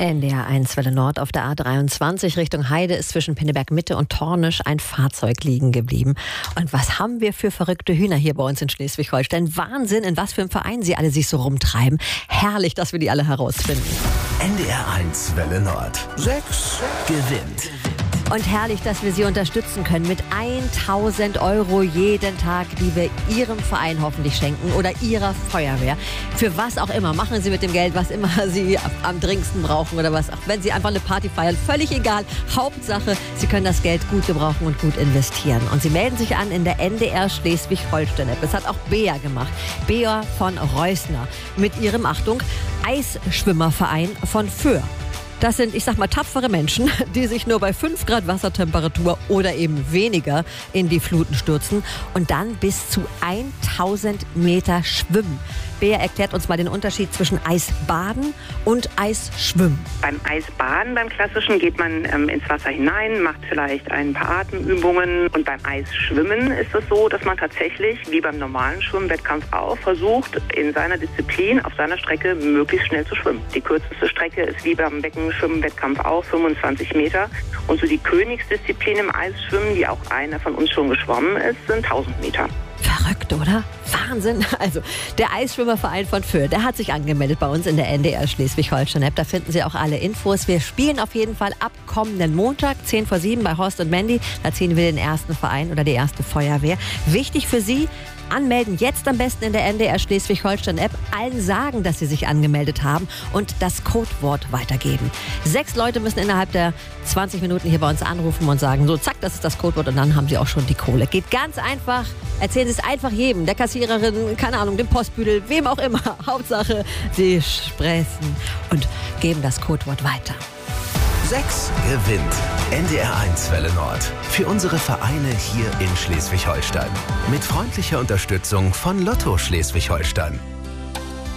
NDR 1 Welle Nord auf der A23 Richtung Heide ist zwischen Pinneberg Mitte und Tornisch ein Fahrzeug liegen geblieben. Und was haben wir für verrückte Hühner hier bei uns in Schleswig-Holstein? Wahnsinn, in was für einem Verein sie alle sich so rumtreiben. Herrlich, dass wir die alle herausfinden. NDR 1 Welle Nord. 6 gewinnt. Und herrlich, dass wir Sie unterstützen können mit 1.000 € jeden Tag, die wir Ihrem Verein hoffentlich schenken oder Ihrer Feuerwehr. Für was auch immer. Machen Sie mit dem Geld, was immer Sie am dringendsten brauchen oder was. Auch wenn Sie einfach eine Party feiern, völlig egal. Hauptsache, Sie können das Geld gut gebrauchen und gut investieren. Und Sie melden sich an in der NDR Schleswig-Holstein-App. Das hat auch Bea gemacht. Bea von Reusner mit ihrem, Achtung, Eisschwimmerverein von Föhr. Das sind, ich sag mal, tapfere Menschen, die sich nur bei 5 Grad Wassertemperatur oder eben weniger in die Fluten stürzen und dann bis zu 1000 Meter schwimmen. Bea erklärt uns mal den Unterschied zwischen Eisbaden und Eisschwimmen. Beim Eisbaden, beim klassischen, geht man ins Wasser hinein, macht vielleicht ein paar Atemübungen. Und beim Eisschwimmen ist es so, dass man tatsächlich, wie beim normalen Schwimmwettkampf auch, versucht, in seiner Disziplin, auf seiner Strecke, möglichst schnell zu schwimmen. Die kürzeste Strecke ist wie beim Beckenschwimmwettkampf auch 25 Meter. Und so die Königsdisziplin im Eisschwimmen, die auch einer von uns schon geschwommen ist, sind 1000 Meter. Verrückt, oder? Wahnsinn. Also, der Eisschwimmerverein von Föhr, der hat sich angemeldet bei uns in der NDR Schleswig-Holstein-App. Da finden Sie auch alle Infos. Wir spielen auf jeden Fall ab kommenden Montag, 6:50 bei Horst und Mandy. Da ziehen wir den ersten Verein oder die erste Feuerwehr. Wichtig für Sie, anmelden jetzt am besten in der NDR Schleswig-Holstein-App. Allen sagen, dass Sie sich angemeldet haben und das Codewort weitergeben. 6 Leute müssen innerhalb der 20 Minuten hier bei uns anrufen und sagen, so zack, das ist das Codewort und dann haben Sie auch schon die Kohle. Geht ganz einfach. Erzählen Sie es einfach jedem, der Kassiererin, keine Ahnung, dem Postbüdel, wem auch immer. Hauptsache, Sie sprechen und geben das Codewort weiter. 6 gewinnt. NDR 1 Welle Nord. Für unsere Vereine hier in Schleswig-Holstein. Mit freundlicher Unterstützung von Lotto Schleswig-Holstein.